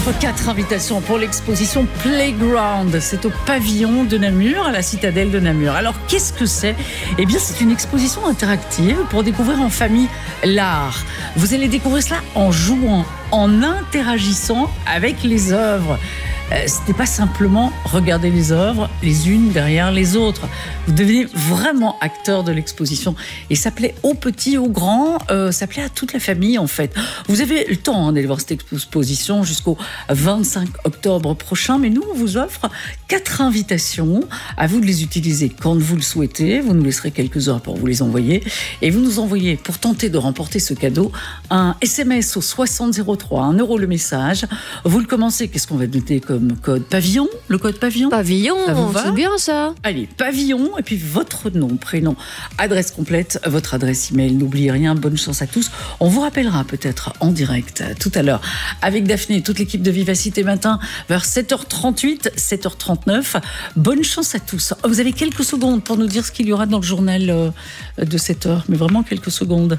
offre 4 invitations pour l'exposition Playground. C'est au pavillon de Namur, à la citadelle de Namur. Alors, qu'est-ce que c'est ? Eh bien, c'est une exposition interactive pour découvrir en famille l'art. Vous allez découvrir cela en jouant, en interagissant avec les œuvres. Ce n'est pas simplement regarder les œuvres les unes derrière les autres. Vous devenez vraiment acteur de l'exposition. Et ça plaît aux petits, aux grands, ça plaît à toute la famille en fait. Vous avez le temps d'aller voir cette exposition jusqu'au 25 octobre prochain, mais nous on vous offre 4 invitations. À vous de les utiliser quand vous le souhaitez. Vous nous laisserez quelques heures pour vous les envoyer. Et vous nous envoyez, pour tenter de remporter ce cadeau, un SMS au 6003, 1 € le message. Vous le commencez, qu'est-ce qu'on va noter comme code pavillon, le code pavillon. Pavillon, c'est bien ça. Allez, pavillon, et puis votre nom, prénom, adresse complète, votre adresse email. N'oubliez rien, bonne chance à tous. On vous rappellera peut-être en direct tout à l'heure avec Daphné et toute l'équipe de Vivacité Matin vers 7h38, 7h39. Bonne chance à tous. Vous avez quelques secondes pour nous dire ce qu'il y aura dans le journal de 7h, mais vraiment quelques secondes.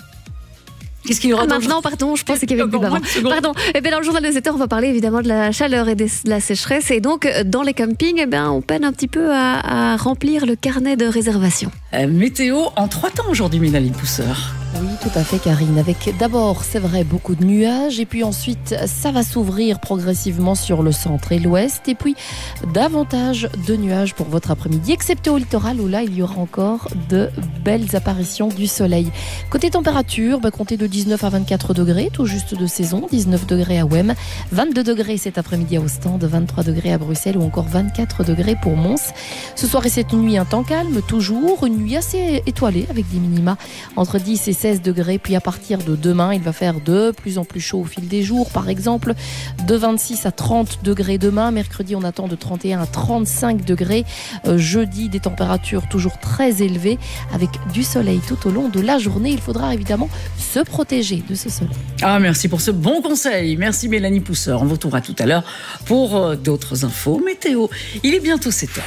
Qu'est-ce qu'il y aura maintenant, pardon, je pensais qu'il y avait plus avant. Pardon. Eh bien, dans le journal de 7h, on va parler évidemment de la chaleur et de la sécheresse. Et donc, dans les campings, eh bien, on peine un petit peu à remplir le carnet de réservation. Météo en 3 temps aujourd'hui, Mélanie Pousseur. Oui, tout à fait, Karine. Avec d'abord, c'est vrai, beaucoup de nuages. Et puis ensuite, ça va s'ouvrir progressivement sur le centre et l'ouest. Et puis, davantage de nuages pour votre après-midi, excepté au littoral où là, il y aura encore de belles apparitions du soleil. Côté température, comptez de 19 à 24 degrés, tout juste de saison. 19 degrés à Wem, 22 degrés cet après-midi à Ostende, 23 degrés à Bruxelles ou encore 24 degrés pour Mons. Ce soir et cette nuit, un temps calme, toujours. Une nuit assez étoilée avec des minima entre 10 et 16 degrés. Puis à partir de demain, il va faire de plus en plus chaud au fil des jours. Par exemple, de 26 à 30 degrés demain. Mercredi, on attend de 31 à 35 degrés. Jeudi, des températures toujours très élevées avec du soleil tout au long de la journée. Il faudra évidemment se protéger de ce soleil. Ah, merci pour ce bon conseil. Merci Mélanie Pousseur. On vous retrouvera tout à l'heure pour d'autres infos météo. Il est bientôt 7h.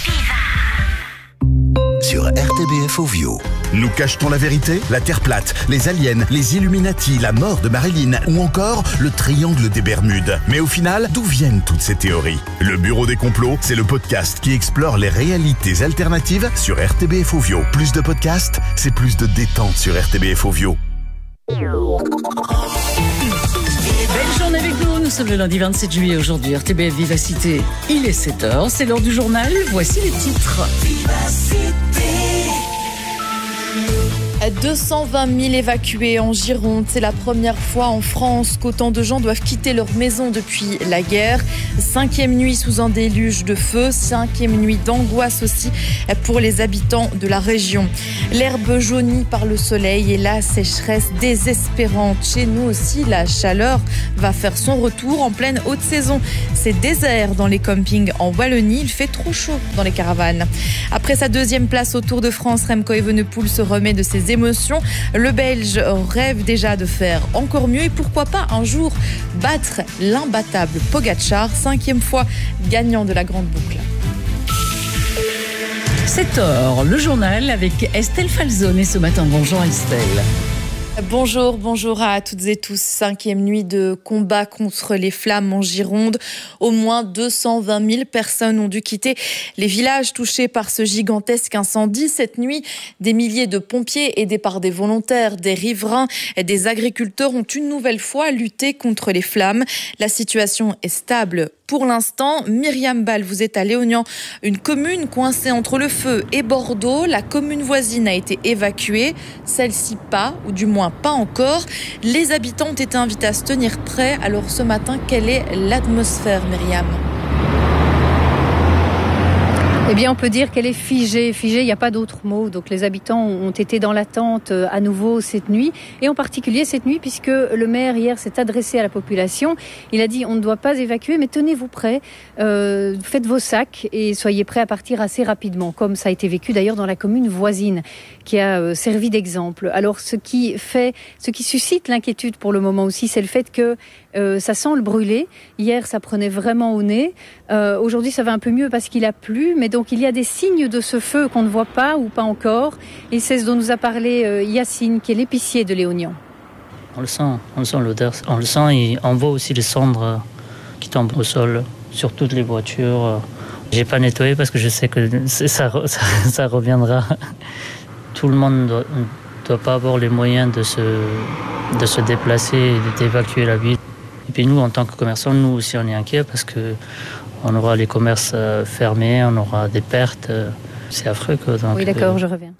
Sur RTBF Ovio. Nous cachetons la vérité, la Terre plate, les aliens, les Illuminati, la mort de Marilyn ou encore le triangle des Bermudes. Mais au final, d'où viennent toutes ces théories ? Le Bureau des complots, c'est le podcast qui explore les réalités alternatives sur RTBF Ovio. Plus de podcasts, c'est plus de détente sur RTBF Ovio. Belle journée avec nous, nous sommes le lundi 27 juillet aujourd'hui, RTBF Vivacité, il est 7h, c'est l'heure du journal, voici les titres. 220 000 évacués en Gironde. C'est la première fois en France qu'autant de gens doivent quitter leur maison depuis la guerre. 5e nuit sous un déluge de feu, 5e nuit d'angoisse aussi pour les habitants de la région. L'herbe jaunie par le soleil et la sécheresse désespérante. Chez nous aussi, la chaleur va faire son retour en pleine haute saison. C'est désert dans les campings en Wallonie. Il fait trop chaud dans les caravanes. Après sa 2e place au Tour de France, Remco Evenepoel se remet de ses émotions. Le Belge rêve déjà de faire encore mieux et pourquoi pas un jour battre l'imbattable Pogačar, 5e fois gagnant de la grande boucle. 7h, le journal avec Estelle Falzone et ce matin, bonjour Estelle. Bonjour à toutes et tous. 5e nuit de combat contre les flammes en Gironde. Au moins 220 000 personnes ont dû quitter les villages touchés par ce gigantesque incendie. Cette nuit, des milliers de pompiers aidés par des volontaires, des riverains et des agriculteurs ont une nouvelle fois lutté contre les flammes. La situation est stable pour l'instant. Myriam Ball, vous êtes à Léognan, une commune coincée entre le feu et Bordeaux. La commune voisine a été évacuée, celle-ci pas, ou du moins pas encore. Les habitants ont été invités à se tenir prêts. Alors ce matin, quelle est l'atmosphère, Myriam ? Eh bien, on peut dire qu'elle est figée. Figée, il n'y a pas d'autre mot. Donc, les habitants ont été dans l'attente à nouveau cette nuit. Et en particulier cette nuit, puisque le maire, hier, s'est adressé à la population. Il a dit, on ne doit pas évacuer, mais tenez-vous prêts. Faites vos sacs et soyez prêts à partir assez rapidement. Comme ça a été vécu d'ailleurs dans la commune voisine, qui a servi d'exemple. Alors, ce qui suscite l'inquiétude pour le moment aussi, c'est le fait que ça sent le brûler. Hier, ça prenait vraiment au nez. Aujourd'hui, ça va un peu mieux parce qu'il a plu. Mais donc, il y a des signes de ce feu qu'on ne voit pas ou pas encore. Et c'est ce dont nous a parlé Yacine, qui est l'épicier de Léognan. On le sent l'odeur. On le sent et on voit aussi les cendres qui tombent au sol sur toutes les voitures. J'ai pas nettoyé parce que je sais que ça reviendra. Tout le monde ne doit pas avoir les moyens de se déplacer et d'évacuer la ville. Et puis nous, en tant que commerçants, nous aussi on est inquiets parce qu'on aura les commerces fermés, on aura des pertes. C'est affreux. Donc, oui, d'accord, je reviens.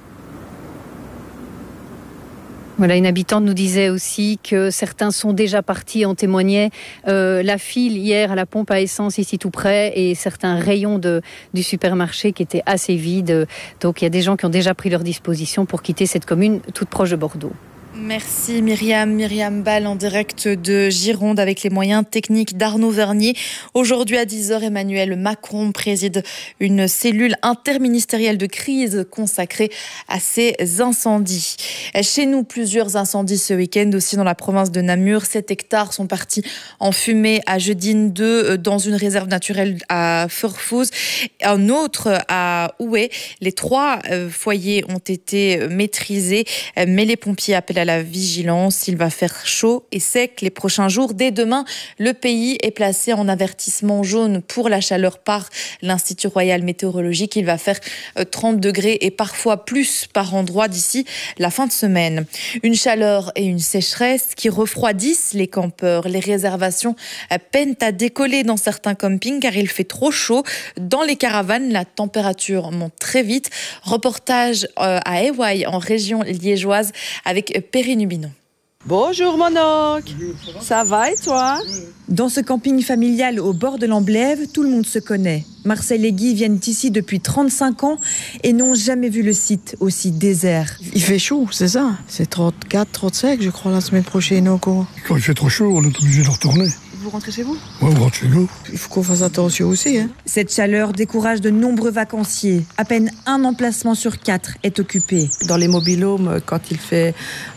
Voilà, une habitante nous disait aussi que certains sont déjà partis, en témoignait la file hier à la pompe à essence ici tout près et certains rayons du supermarché qui étaient assez vides. Donc il y a des gens qui ont déjà pris leur disposition pour quitter cette commune toute proche de Bordeaux. Merci Myriam Ball en direct de Gironde avec les moyens techniques d'Arnaud Vernier. Aujourd'hui à 10h, Emmanuel Macron préside une cellule interministérielle de crise consacrée à ces incendies. Chez nous, plusieurs incendies ce week-end aussi dans la province de Namur. 7 hectares sont partis en fumée à Jeudine 2 dans une réserve naturelle à Furfouz. Un autre à Oué. Les 3 foyers ont été maîtrisés, mais les pompiers appellent à la vigilance. Il va faire chaud et sec les prochains jours. Dès demain, le pays est placé en avertissement jaune pour la chaleur par l'Institut Royal Météorologique. Il va faire 30 degrés et parfois plus par endroit d'ici la fin de semaine. Une chaleur et une sécheresse qui refroidissent les campeurs. Les réservations peinent à décoller dans certains campings car il fait trop chaud. Dans les caravanes, la température monte très vite. Reportage à Ewaï en région liégeoise avec Perrine Hubinon. Bonjour mon oncle, ça va et toi? Dans ce camping familial au bord de l'Amblève, tout le monde se connaît. Marcel et Guy viennent ici depuis 35 ans et n'ont jamais vu le site aussi désert. Il fait chaud, c'est ça. C'est 34, 35 je crois la semaine prochaine encore. Quand il fait trop chaud, on est obligé de retourner. Vous rentrez chez vous? Oui, on rentre chez nous. Il faut qu'on fasse attention aussi. Cette chaleur décourage de nombreux vacanciers. À peine un emplacement sur 4 est occupé. Dans les mobilhomes, quand il fait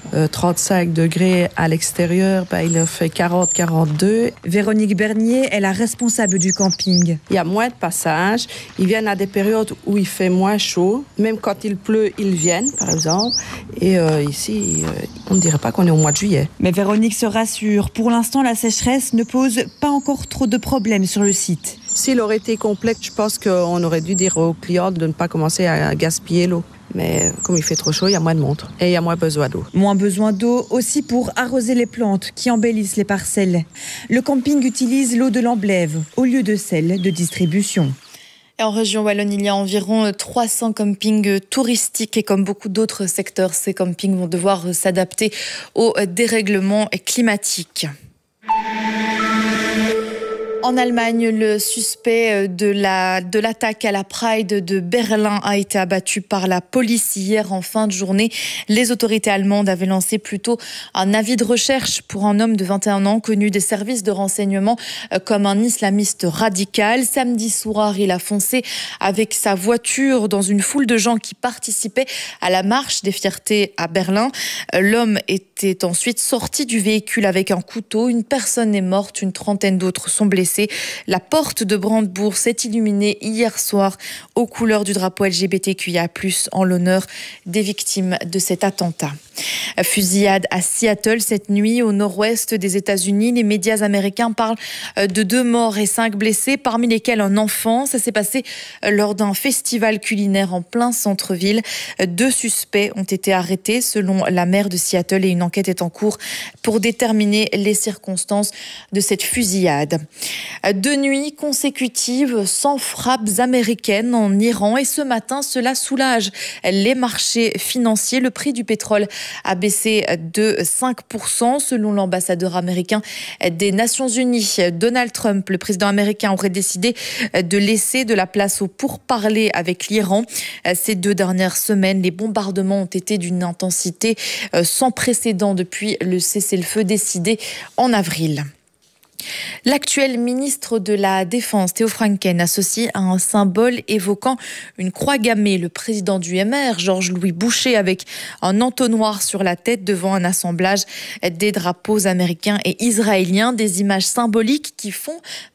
35 degrés à l'extérieur, il fait 40-42. Véronique Bernier est la responsable du camping. Il y a moins de passages. Ils viennent à des périodes où il fait moins chaud. Même quand il pleut, ils viennent, par exemple. Et ici, on ne dirait pas qu'on est au mois de juillet. Mais Véronique se rassure. Pour l'instant, la sécheresse ne pose pas encore trop de problèmes sur le site. S'il aurait été complet, je pense qu'on aurait dû dire aux clients de ne pas commencer à gaspiller l'eau. Mais comme il fait trop chaud, il y a moins de monde et il y a moins besoin d'eau. Moins besoin d'eau aussi pour arroser les plantes qui embellissent les parcelles. Le camping utilise l'eau de l'Amblève au lieu de celle de distribution. Et en région wallonne, il y a environ 300 campings touristiques et comme beaucoup d'autres secteurs, ces campings vont devoir s'adapter au dérèglement climatique. En Allemagne, le suspect de l'attaque à la Pride de Berlin a été abattu par la police hier en fin de journée. Les autorités allemandes avaient lancé plutôt un avis de recherche pour un homme de 21 ans connu des services de renseignement comme un islamiste radical. Samedi soir, il a foncé avec sa voiture dans une foule de gens qui participaient à la marche des fiertés à Berlin. L'homme était ensuite sorti du véhicule avec un couteau. Une personne est morte, une trentaine d'autres sont blessés. La porte de Brandebourg s'est illuminée hier soir aux couleurs du drapeau LGBTQIA+, en l'honneur des victimes de cet attentat. Fusillade à Seattle cette nuit au nord-ouest des États-Unis. Les médias américains parlent de 2 morts et 5 blessés, parmi lesquels un enfant. Ça s'est passé lors d'un festival culinaire en plein centre-ville. 2 suspects ont été arrêtés selon la maire de Seattle et une enquête est en cours pour déterminer les circonstances de cette fusillade. 2 nuits consécutives sans frappes américaines en Iran et ce matin, cela soulage les marchés financiers. Le prix du pétrole a baissé de 5% selon l'ambassadeur américain des Nations Unies. Donald Trump, le président américain, aurait décidé de laisser de la place aux pourparlers avec l'Iran. Ces 2 dernières semaines, les bombardements ont été d'une intensité sans précédent depuis le cessez-le-feu décidé en avril. L'actuel ministre de la Défense, Theo Franken, associe à un symbole évoquant une croix gammée. Le président du MR, Georges-Louis Boucher, avec un entonnoir sur la tête devant un assemblage des drapeaux américains et israéliens. Des images symboliques qui font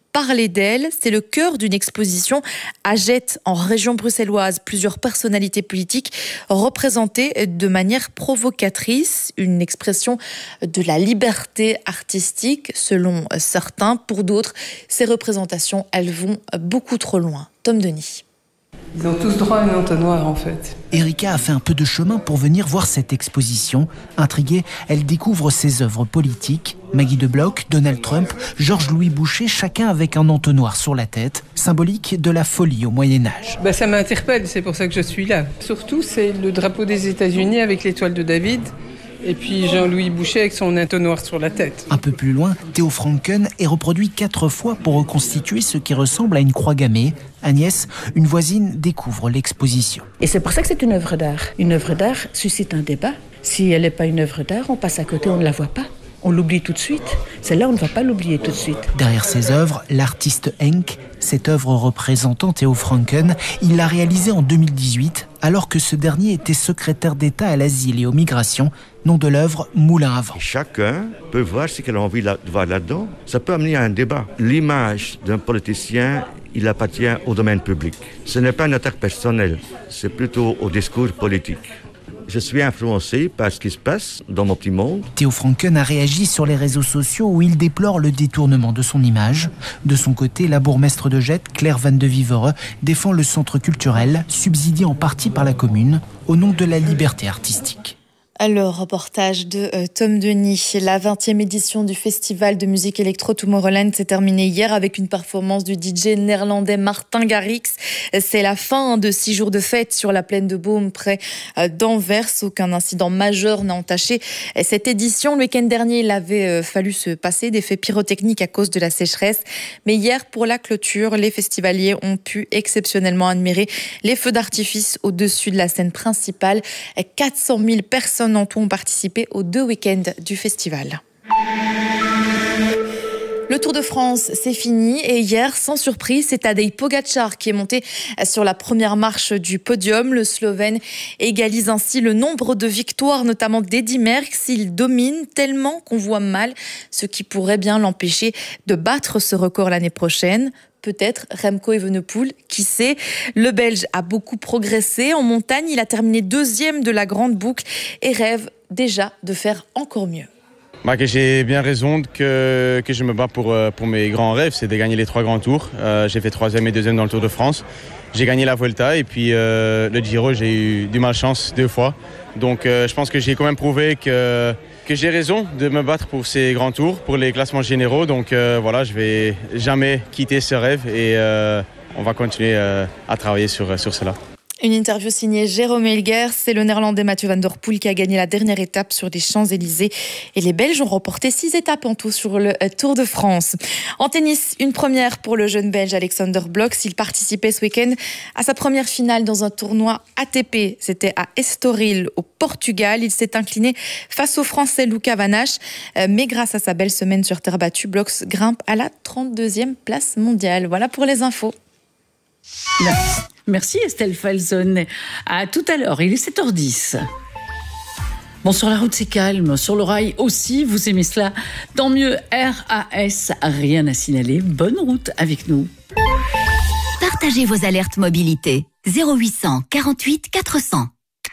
Parler d'elle, c'est le cœur d'une exposition à Jette, en région bruxelloise. Plusieurs personnalités politiques représentées de manière provocatrice. Une expression de la liberté artistique, selon certains. Pour d'autres, ces représentations, elles vont beaucoup trop loin. Tom Denis. Ils ont tous droit à un entonnoir, en fait. Erika a fait un peu de chemin pour venir voir cette exposition. Intriguée, elle découvre ses œuvres politiques. Maggie de Bloch, Donald Trump, Georges-Louis Boucher, chacun avec un entonnoir sur la tête, symbolique de la folie au Moyen-Âge. Ça m'interpelle, c'est pour ça que je suis là. Surtout, c'est le drapeau des États-Unis avec l'étoile de David. Et puis Jean-Louis Boucher avec son entonnoir sur la tête. Un peu plus loin, Théo Franken est reproduit 4 fois pour reconstituer ce qui ressemble à une croix gammée. Agnès, une voisine, découvre l'exposition. Et c'est pour ça que c'est une œuvre d'art. Une œuvre d'art suscite un débat. Si elle n'est pas une œuvre d'art, on passe à côté, on ne la voit pas. On l'oublie tout de suite. Celle-là, on ne va pas l'oublier tout de suite. Derrière ses œuvres, l'artiste Henk, cette œuvre représentant Théo Franken, il l'a réalisée en 2018, alors que ce dernier était secrétaire d'État à l'asile et aux migrations, nom de l'œuvre Moulin à vent. Chacun peut voir ce qu'il a envie de voir là-dedans. Ça peut amener à un débat. L'image d'un politicien, il appartient au domaine public. Ce n'est pas une attaque personnelle, c'est plutôt au discours politique. Je suis influencé par ce qui se passe dans mon petit monde. Théo Franken a réagi sur les réseaux sociaux où il déplore le détournement de son image. De son côté, la bourgmestre de Jette, Claire Van de Vivere, défend le centre culturel, subsidié en partie par la commune, au nom de la liberté artistique. Alors, reportage de Tom Denis. La 20e édition du festival de musique électro Tomorrowland s'est terminée hier avec une performance du DJ néerlandais Martin Garrix. C'est la fin de 6 jours de fête sur la plaine de Beaume, près d'Anvers. Aucun incident majeur n'a entaché cette édition. Le week-end dernier, il avait fallu se passer d'effets pyrotechniques à cause de la sécheresse. Mais hier, pour la clôture, les festivaliers ont pu exceptionnellement admirer les feux d'artifice au-dessus de la scène principale. 400 000 personnes en tout ont participé aux 2 week-ends du festival. Le Tour de France, c'est fini et hier, sans surprise, c'est Tadej Pogačar qui est monté sur la première marche du podium. Le Slovène égalise ainsi le nombre de victoires, notamment d'Eddy Merckx. Il domine tellement qu'on voit mal ce qui pourrait bien l'empêcher de battre ce record l'année prochaine. Peut-être Remco Evenepoel, qui sait. Le Belge a beaucoup progressé. En montagne, il a terminé 2e de la grande boucle et rêve déjà de faire encore mieux. Que j'ai bien raison que je me bats pour mes grands rêves, c'est de gagner les 3 grands tours. J'ai fait 3e et 2e dans le Tour de France. J'ai gagné la Vuelta et puis le Giro, j'ai eu du malchance 2 fois. Donc je pense que j'ai quand même prouvé que j'ai raison de me battre pour ces grands tours, pour les classements généraux. Donc voilà, je vais jamais quitter ce rêve et on va continuer à travailler sur cela. Une interview signée Jérôme Elguers. C'est le néerlandais Mathieu Van Der Poel qui a gagné la dernière étape sur les Champs-Élysées. Et les Belges ont remporté 6 étapes en tout sur le Tour de France. En tennis, une première pour le jeune Belge Alexander Blok. Il participait ce week-end à sa première finale dans un tournoi ATP. C'était à Estoril, au Portugal. Il s'est incliné face au Français Luca Van Assche. Mais grâce à sa belle semaine sur terre battue, Blok grimpe à la 32e place mondiale. Voilà pour les infos. Merci Estelle Falzon. À tout à l'heure, il est 7h10. Bon, sur la route, c'est calme. Sur le rail aussi, vous aimez cela. Tant mieux, RAS, rien à signaler. Bonne route avec nous. Partagez vos alertes mobilité. 0800 48 400.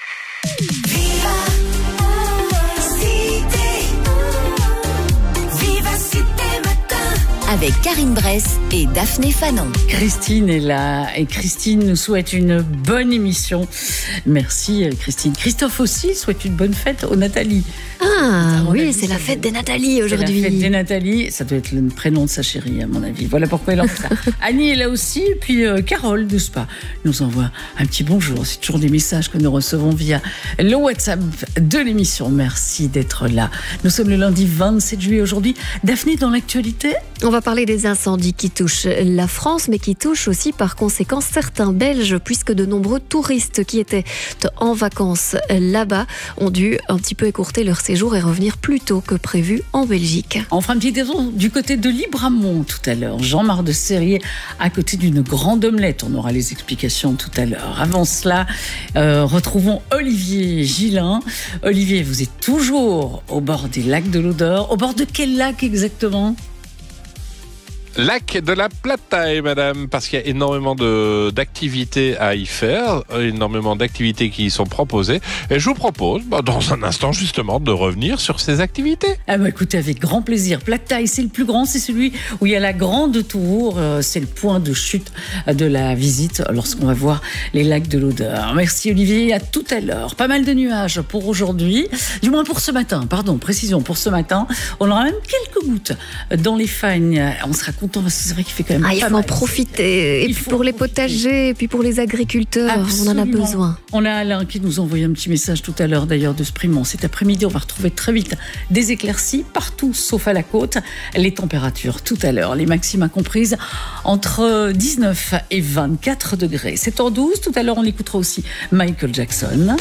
Avec Karine Bress et Daphné Fanon. Christine est là et Christine nous souhaite une bonne émission. Merci Christine. Christophe aussi souhaite une bonne fête aux Nathalie. Ah oui, c'est la fête des Nathalie aujourd'hui. C'est la fête des Nathalie, ça doit être le prénom de sa chérie à mon avis. Voilà pourquoi elle en fait ça. Annie est là aussi et puis Carole de Spa nous envoie un petit bonjour. C'est toujours des messages que nous recevons via le WhatsApp de l'émission. Merci d'être là. Nous sommes le lundi 27 juillet aujourd'hui. Daphné, dans l'actualité, on va parler des incendies qui touchent la France, mais qui touchent aussi par conséquent certains Belges, puisque de nombreux touristes qui étaient en vacances là-bas ont dû un petit peu écourter leur séjour et revenir plus tôt que prévu en Belgique. On fera un petit détour du côté de Libramont tout à l'heure. Jean-Marc de Serrier à côté d'une grande omelette. On aura les explications tout à l'heure. Avant cela, retrouvons Olivier Gillin. Olivier, vous êtes toujours au bord des lacs de l'Odeur. Au bord de quel lac exactement ? Lac de la Plataille, madame, parce qu'il y a énormément d'activités à y faire, énormément d'activités qui y sont proposées. Et je vous propose, dans un instant, justement, de revenir sur ces activités. Ah bah écoutez, avec grand plaisir. Plataille, c'est le plus grand, c'est celui où il y a la grande tour. C'est le point de chute de la visite lorsqu'on va voir les lacs de l'Odeur. Merci Olivier, à tout à l'heure. Pas mal de nuages pour aujourd'hui, du moins pour ce matin, précision, pour ce matin. On aura même quelques gouttes dans les fagnes. On sera content parce que c'est vrai qu'il fait quand même il faut en profiter. Et puis pour les potagers, et puis pour les agriculteurs, absolument. On en a besoin. On a Alain qui nous a envoyé un petit message tout à l'heure d'ailleurs de Sprimont. Cet après-midi, on va retrouver très vite des éclaircies partout sauf à la côte. Les températures tout à l'heure, les maxima comprises entre 19 et 24 degrés. C'est en 12. Tout à l'heure, on écoutera aussi Michael Jackson.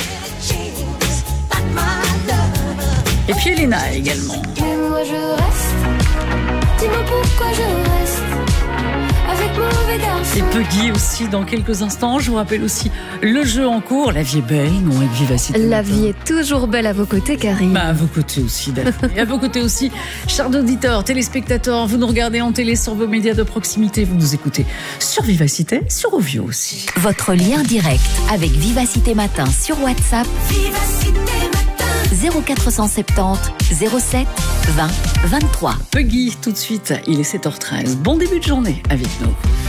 Et puis Elena également. Mais moi je reste. Dis-moi pourquoi je reste avec mauvais garçon. Et Peggy aussi dans quelques instants. Je vous rappelle aussi le jeu en cours. La vie est belle, non, avec Vivacité. La vie est toujours belle à vos côtés, Karine. À vos côtés aussi, Daphné. Et à vos côtés aussi, chers auditeurs, téléspectateurs, vous nous regardez en télé sur vos médias de proximité, vous nous écoutez sur Vivacité, sur Ovio aussi. Votre lien direct avec Vivacité Matin sur WhatsApp. Vivacité Matin. 0470 07 20 23. Peggy, tout de suite, il est 7h13. Bon début de journée avec nous.